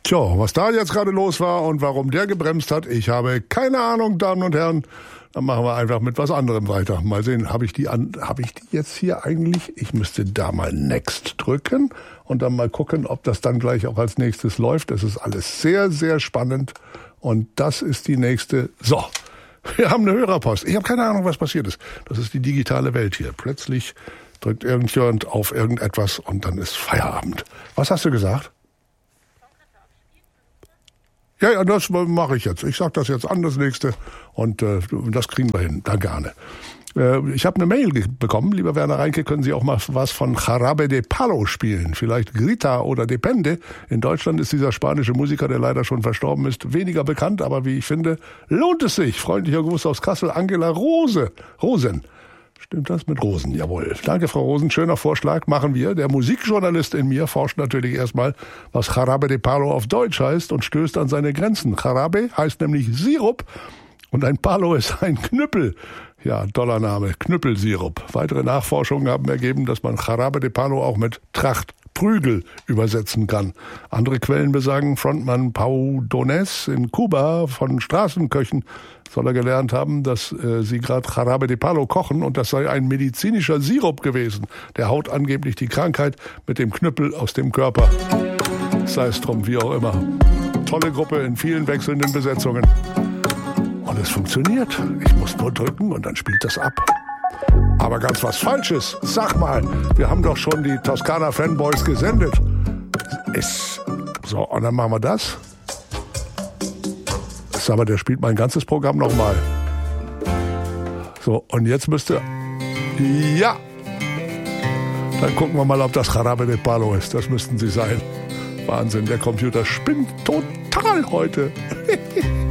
Tja, was da jetzt gerade los war und warum der gebremst hat, ich habe keine Ahnung, Damen und Herren. Dann machen wir einfach mit was anderem weiter. Mal sehen, habe ich die jetzt hier eigentlich? Ich müsste da mal Next drücken und dann mal gucken, ob das dann gleich auch als nächstes läuft. Das ist alles sehr, sehr spannend. Und das ist die nächste. So, wir haben eine Hörerpost. Ich habe keine Ahnung, was passiert ist. Das ist die digitale Welt hier. Plötzlich drückt irgendjemand auf irgendetwas und dann ist Feierabend. Was hast du gesagt? Ja, das mache ich jetzt. Ich sage das jetzt an, das nächste. Und das kriegen wir hin. Danke, Arne. Ich habe eine Mail bekommen. Lieber Werner Reinke, können Sie auch mal was von Jarabe de Palo spielen? Vielleicht Grita oder Depende. In Deutschland ist dieser spanische Musiker, der leider schon verstorben ist, weniger bekannt. Aber wie ich finde, lohnt es sich. Freundlicher Gruß aus Kassel, Angela Rosen. Stimmt das? Mit Rosen, jawohl. Danke, Frau Rosen. Schöner Vorschlag, machen wir. Der Musikjournalist in mir forscht natürlich erstmal, was Jarabe de Palo auf Deutsch heißt und stößt an seine Grenzen. Jarabe heißt nämlich Sirup und ein Palo ist ein Knüppel. Ja, toller Name, Knüppelsirup. Weitere Nachforschungen haben ergeben, dass man Jarabe de Palo auch mit Tracht, Prügel übersetzen kann. Andere Quellen besagen, Frontmann Pau Donés in Kuba von Straßenköchen soll er gelernt haben, dass sie gerade Jarabe de Palo kochen und das sei ein medizinischer Sirup gewesen. Der haut angeblich die Krankheit mit dem Knüppel aus dem Körper. Sei es drum, wie auch immer. Tolle Gruppe in vielen wechselnden Besetzungen. Und es funktioniert. Ich muss nur drücken und dann spielt das ab. Aber ganz was Falsches. Sag mal, wir haben doch schon die Toskana Fanboys gesendet. So, und dann machen wir das. Aber der spielt mein ganzes Programm nochmal. So, und jetzt müsste... Ja! Dann gucken wir mal, ob das Jarabe de Palo ist. Das müssten sie sein. Wahnsinn, der Computer spinnt total heute.